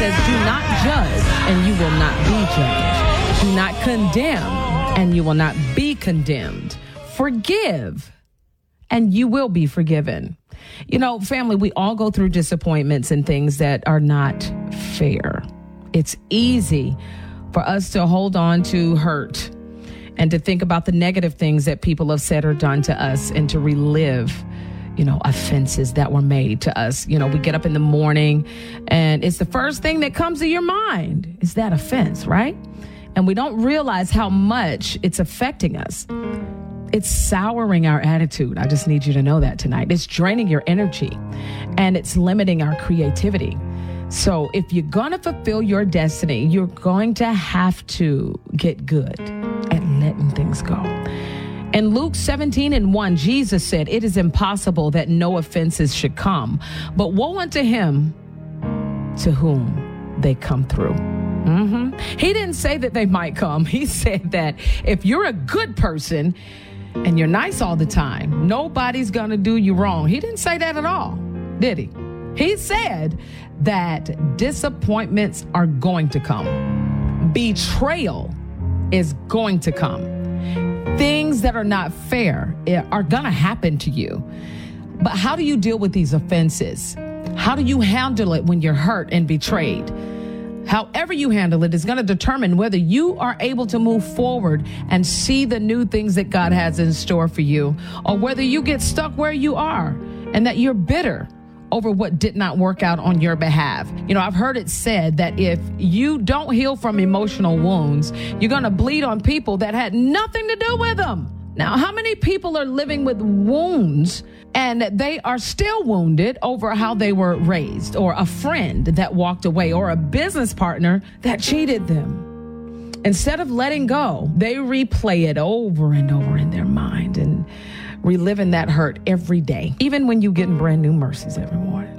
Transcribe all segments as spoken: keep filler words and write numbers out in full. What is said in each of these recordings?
says, do not judge and you will not be judged. Do not condemn and you will not be condemned. Forgive and you will be forgiven. You know, family, we all go through disappointments and things that are not fair. It's easy for us to hold on to hurt and to think about the negative things that people have said or done to us and to relive, you know, offenses that were made to us. You know, we get up in the morning and it's the first thing that comes to your mind is that offense, right? And we don't realize how much it's affecting us. It's souring our attitude. I just need you to know that tonight. It's draining your energy and it's limiting our creativity. So if you're going to fulfill your destiny, you're going to have to get good at letting things go. In Luke seventeen and one, Jesus said, it is impossible that no offenses should come, but woe unto him to whom they come through. Mm-hmm. He didn't say that they might come. He said that if you're a good person and you're nice all the time, nobody's going to do you wrong. He didn't say that at all, did he? He said that disappointments are going to come. Betrayal is going to come. Things that are not fair are going to happen to you. But how do you deal with these offenses? How do you handle it when you're hurt and betrayed? However you handle it is going to determine whether you are able to move forward and see the new things that God has in store for you, or whether you get stuck where you are and that you're bitter over what did not work out on your behalf. You know, I've heard it said that if you don't heal from emotional wounds, you're going to bleed on people that had nothing to do with them. Now, how many people are living with wounds and they are still wounded over how they were raised, or a friend that walked away, or a business partner that cheated them? Instead of letting go, they replay it over and over in their mind and reliving that hurt every day, even when you getting brand new mercies every morning.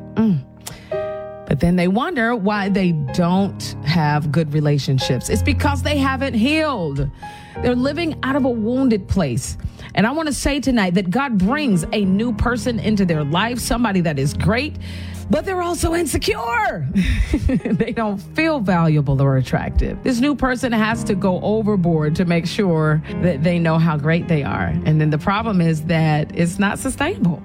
Mm. But then they wonder why they don't have good relationships. It's because they haven't healed. They're living out of a wounded place. And I want to say tonight that God brings a new person into their life, somebody that is great, but they're also insecure. They don't feel valuable or attractive. This new person has to go overboard to make sure that they know how great they are. And then the problem is that it's not sustainable.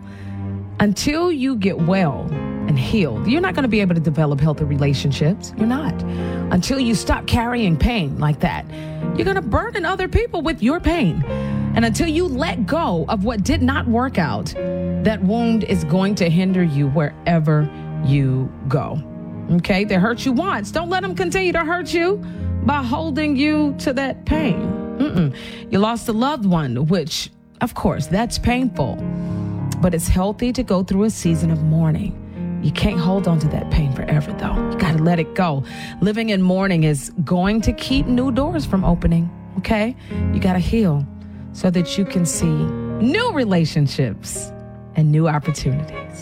Until you get well and healed, you're not going to be able to develop healthy relationships. You're not. Until you stop carrying pain like that, you're going to burden other people with your pain. And until you let go of what did not work out, that wound is going to hinder you wherever you go. Okay? They hurt you once. Don't let them continue to hurt you by holding you to that pain. Mm-mm. You lost a loved one, which, of course, that's painful. But it's healthy to go through a season of mourning. You can't hold on to that pain forever, though. You got to let it go. Living in mourning is going to keep new doors from opening, okay? You got to heal so that you can see new relationships and new opportunities.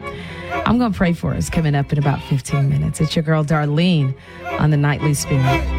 I'm going to pray for us coming up in about fifteen minutes. It's your girl, Darlene, on the Nightly Spirit.